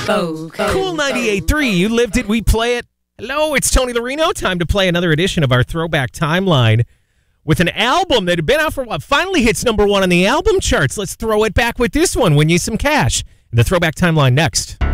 Cool 98.3. You lived it. We play it. Hello, it's Tony Lorino. Time to play another edition of our Throwback Timeline with an album that had been out for a while. Finally hits number one on the album charts. Let's throw it back with this one. Win you some cash. The Throwback Timeline next.